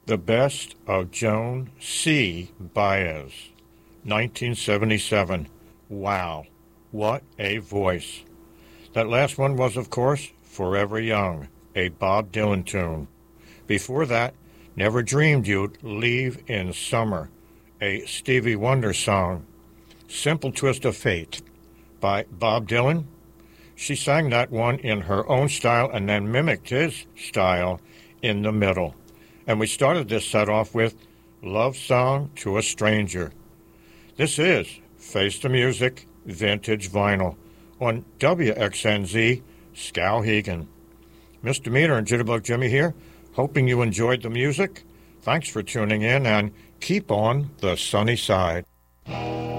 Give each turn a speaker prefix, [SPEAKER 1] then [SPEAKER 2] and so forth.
[SPEAKER 1] The Best of Joan C. Baez, 1977. Wow, what a voice. That last one was, of course, Forever Young, a Bob Dylan tune. Before that, Never Dreamed You'd Leave in Summer, a Stevie Wonder song. Simple Twist of Fate by Bob Dylan. She sang that one in her own style and then mimicked his style in the middle. And we started this set off with Love Song to a Stranger. This is Face the Music Vintage Vinyl on WXNZ Skowhegan. Mr. Meter and Jitterbug Jimmy here, hoping you enjoyed the music. Thanks for tuning in and keep on the sunny side.